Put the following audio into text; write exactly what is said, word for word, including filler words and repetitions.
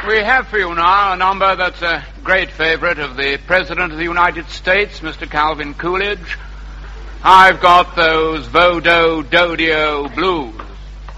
We have for you now a number that's a great favorite of the President of the United States, Mister Calvin Coolidge. I've got those Vodo Dodio blues.